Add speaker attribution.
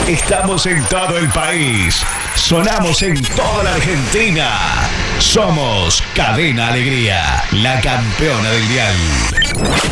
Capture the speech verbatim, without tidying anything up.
Speaker 1: Estamos en todo el país. Sonamos en toda la Argentina. Somos Cadena Alegría, la campeona del dial.